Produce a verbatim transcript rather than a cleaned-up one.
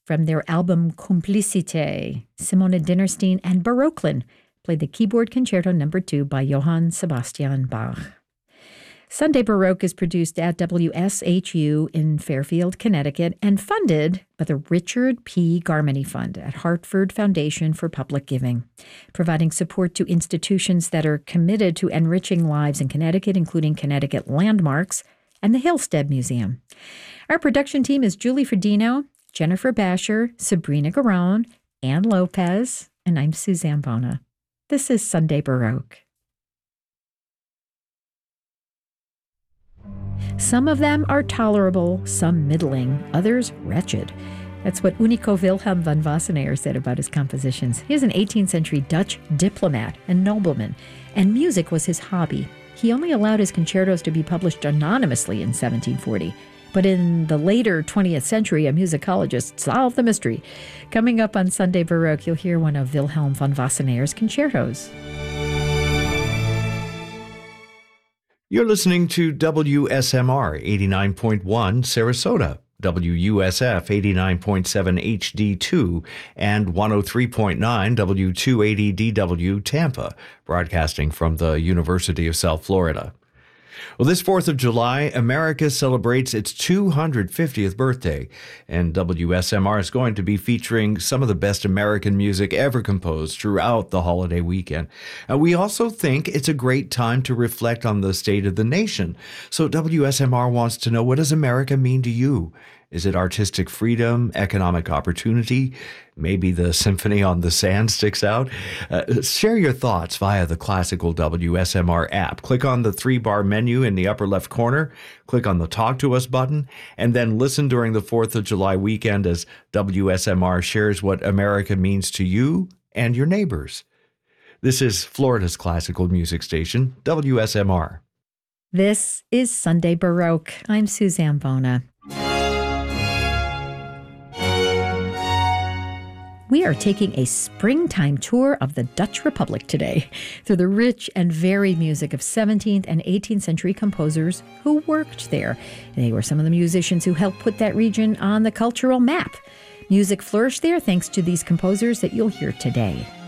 From their album Complicité, Simona Dinnerstein and Baroquelin played the keyboard concerto number two by Johann Sebastian Bach. Sunday Baroque is produced at W S H U in Fairfield, Connecticut, and funded by the Richard P. Garmany Fund at Hartford Foundation for Public Giving, providing support to institutions that are committed to enriching lives in Connecticut, including Connecticut Landmarks and the Hillstead Museum. Our production team is Julie Ferdino, Jennifer Basher, Sabrina Garone, Ann Lopez, and I'm Suzanne Bona. This is Sunday Baroque. Some of them are tolerable, some middling, others wretched. That's what Unico Wilhelm van Wassenaer said about his compositions. He was an eighteenth century Dutch diplomat and nobleman, and music was his hobby. He only allowed his concertos to be published anonymously in seventeen forty. But in the later twentieth century, a musicologist solved the mystery. Coming up on Sunday Baroque, you'll hear one of Wilhelm van Wassenaer's concertos. You're listening to W S M R eighty-nine point one Sarasota, W U S F eighty-nine point seven H D two, and one oh three point nine W two eighty D W Tampa, broadcasting from the University of South Florida. Well, this fourth of July, America celebrates its two hundred fiftieth birthday, and W S M R is going to be featuring some of the best American music ever composed throughout the holiday weekend. Uh, we also think it's a great time to reflect on the state of the nation. So W S M R wants to know, what does America mean to you? Is it artistic freedom, economic opportunity? Maybe the Symphony on the Sand sticks out? Uh, share your thoughts via the classical W S M R app. Click on the three-bar menu in the upper left corner, click on the Talk to Us button, and then listen during the fourth of July weekend as W S M R shares what America means to you and your neighbors. This is Florida's classical music station, W S M R. This is Sunday Baroque. I'm Suzanne Bona. We are taking a springtime tour of the Dutch Republic today through the rich and varied music of seventeenth and eighteenth century composers who worked there. They were some of the musicians who helped put that region on the cultural map. Music flourished there thanks to these composers that you'll hear today.